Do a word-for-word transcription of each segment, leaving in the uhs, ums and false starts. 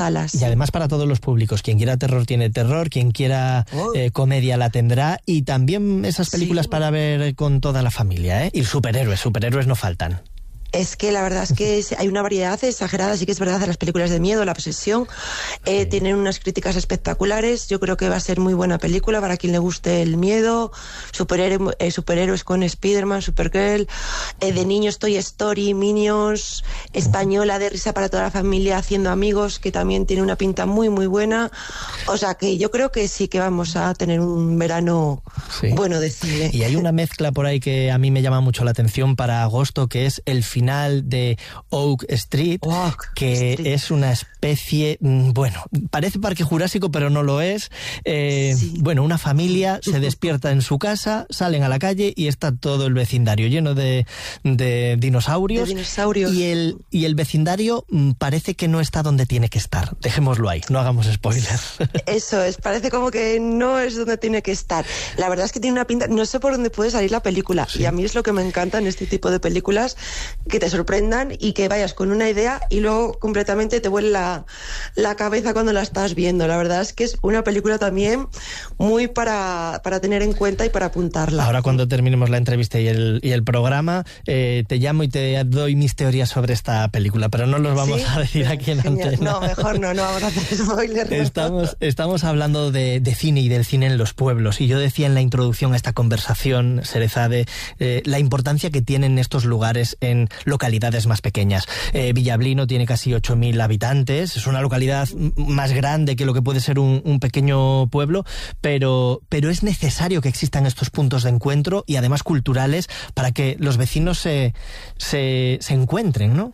salas. Y además para todos los públicos. Quien quiera terror tiene terror, quien quiera oh. eh, comedia la tendrá. Y también esas películas sí. para ver con toda la familia, ¿eh? Y superhéroes, superhéroes no faltan. Es que la verdad es que hay una variedad exagerada, sí que es verdad, de las películas de miedo, La Posesión, eh, sí. tienen unas críticas espectaculares, yo creo que va a ser muy buena película para quien le guste el miedo, superhéroe, eh, superhéroes con Spider-Man, Supergirl, eh, de niños Toy Story, Minions, española de risa para toda la familia, Haciendo Amigos, que también tiene una pinta muy muy buena, o sea que yo creo que sí que vamos a tener un verano sí. bueno de cine. Y hay una mezcla por ahí que a mí me llama mucho la atención para agosto, que es el final final de Oak Street, Oak que Street. es una especie, bueno, parece Parque Jurásico, pero no lo es. Eh, sí. Bueno, una familia se despierta en su casa, salen a la calle y está todo el vecindario lleno de, de dinosaurios. De dinosaurios. Y el, y el vecindario parece que no está donde tiene que estar. Dejémoslo ahí, no hagamos spoilers. Eso es, parece como que no es donde tiene que estar. La verdad es que tiene una pinta, no sé por dónde puede salir la película. Sí. Y a mí es lo que me encanta en este tipo de películas, que te sorprendan y que vayas con una idea y luego completamente te vuelve la, la cabeza cuando la estás viendo. La verdad es que es una película también muy para, para tener en cuenta y para apuntarla. Ahora cuando terminemos la entrevista y el, y el programa, eh, te llamo y te doy mis teorías sobre esta película, pero no los vamos ¿Sí? a decir aquí en Genial. antena. No, mejor no, no vamos a hacer spoilers. Estamos, estamos hablando de, de cine y del cine en los pueblos, y yo decía en la introducción a esta conversación, Sherezade, eh, la importancia que tienen estos lugares en localidades más pequeñas. Eh, Villablino tiene casi ocho mil habitantes, es una localidad más grande que lo que puede ser un, un pequeño pueblo, pero, pero es necesario que existan estos puntos de encuentro y además culturales para que los vecinos se, se, se encuentren, ¿no?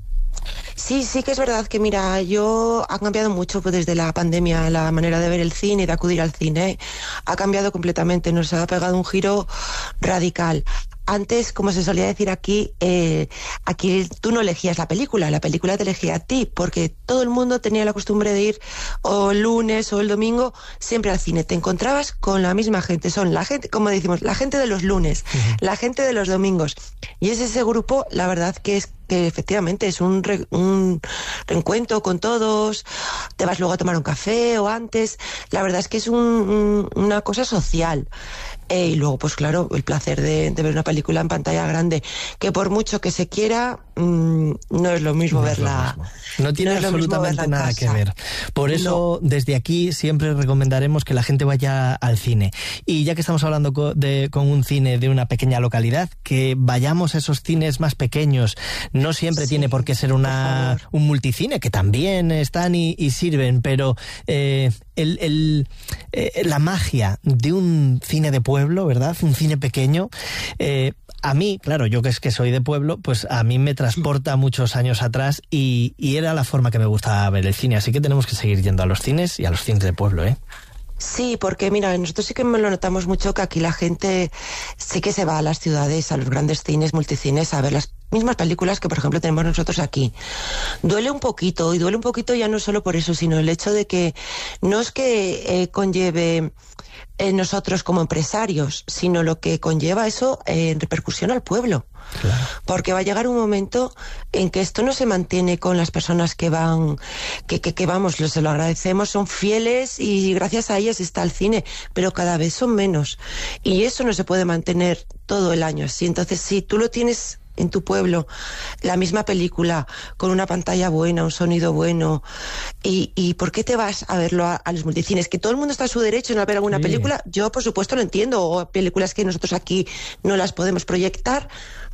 Sí, sí que es verdad que, mira, yo ha cambiado mucho pues, desde la pandemia la manera de ver el cine y de acudir al cine. Ha cambiado completamente, nos ha pegado un giro radical. Antes, como se solía decir aquí, eh, aquí tú no elegías la película, la película te elegía a ti, porque todo el mundo tenía la costumbre de ir o el lunes o el domingo siempre al cine. Te encontrabas con la misma gente, son la gente, como decimos, la gente de los lunes, uh-huh. la gente de los domingos. Y es ese grupo, la verdad que es que efectivamente es un, re, un reencuentro con todos, te vas luego a tomar un café o antes, la verdad es que es un, un, una cosa social. Eh, y luego, pues claro, el placer de, de ver una película en pantalla grande, que por mucho que se quiera, mmm, no es lo mismo no verla. Lo mismo. No tiene no absolutamente nada que ver. Por eso, no. desde aquí siempre recomendaremos que la gente vaya al cine. Y ya que estamos hablando co- de, con un cine de una pequeña localidad, que vayamos a esos cines más pequeños. No siempre sí, tiene por qué ser una, por un multicine, que también están y, y sirven, pero eh, el, el, eh, la magia de un cine de pueblo, ¿verdad? Un cine pequeño, eh, a mí, claro, yo que es que soy de pueblo, pues a mí me transporta muchos años atrás y, y era la forma que me gustaba ver el cine, así que tenemos que seguir yendo a los cines y a los cines de pueblo, ¿eh? Sí, porque mira, nosotros sí que lo notamos mucho, que aquí la gente sí que se va a las ciudades, a los grandes cines, multicines, a ver las mismas películas que por ejemplo tenemos nosotros aquí. Duele un poquito, y duele un poquito ya no solo por eso, sino el hecho de que no es que eh, conlleve eh, nosotros como empresarios, sino lo que conlleva eso eh, en repercusión al pueblo. Claro. Porque va a llegar un momento en que esto no se mantiene con las personas que van, que, que, que vamos, se lo agradecemos, son fieles y gracias a ellas está el cine, pero cada vez son menos. Y eso no se puede mantener todo el año así. Entonces, si tú lo tienes en tu pueblo, la misma película, con una pantalla buena, un sonido bueno, y, y ¿por qué te vas a verlo a, a los multicines? Que todo el mundo está a su derecho en ver alguna sí. película, yo por supuesto lo entiendo, o películas que nosotros aquí no las podemos proyectar,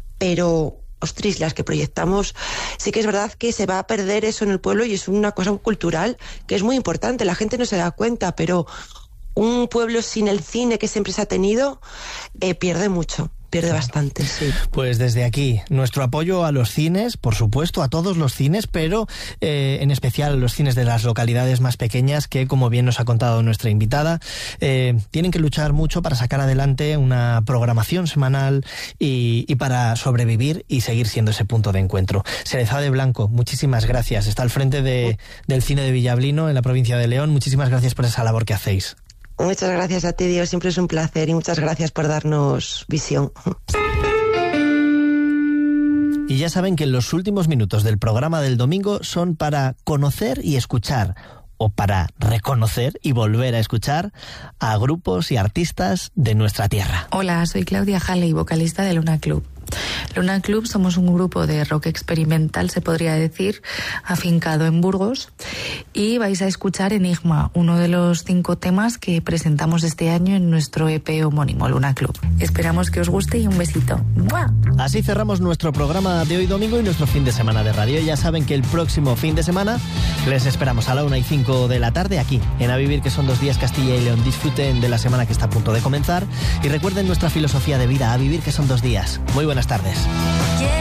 pero ostras, las que proyectamos, sí que es verdad que se va a perder eso en el pueblo y es una cosa cultural que es muy importante, la gente no se da cuenta, pero un pueblo sin el cine que siempre se ha tenido eh, pierde mucho. Pierde bastante, sí. Pues desde aquí, nuestro apoyo a los cines, por supuesto, a todos los cines, pero eh, en especial a los cines de las localidades más pequeñas que, como bien nos ha contado nuestra invitada, eh, tienen que luchar mucho para sacar adelante una programación semanal y, y para sobrevivir y seguir siendo ese punto de encuentro. Sherezade Blanco, muchísimas gracias. Está al frente de, del cine de Villablino, en la provincia de León. Muchísimas gracias por esa labor que hacéis. Muchas gracias a ti, Dios, siempre es un placer y muchas gracias por darnos visión. Y ya saben que los últimos minutos del programa del domingo son para conocer y escuchar, o para reconocer y volver a escuchar a grupos y artistas de nuestra tierra. Hola, soy Claudia Halley, vocalista de Luna Club. Luna Club somos un grupo de rock experimental, se podría decir, afincado en Burgos, y vais a escuchar Enigma, uno de los cinco temas que presentamos este año en nuestro E P homónimo, Luna Club. Esperamos que os guste y un besito. ¡Mua! Así cerramos nuestro programa de hoy domingo y nuestro fin de semana de radio. Ya saben que el próximo fin de semana les esperamos a la una y cinco de la tarde aquí, en A Vivir, que son dos días Castilla y León. Disfruten de la semana que está a punto de comenzar y recuerden nuestra filosofía de vida, a vivir que son dos días. Muy buenas tardes.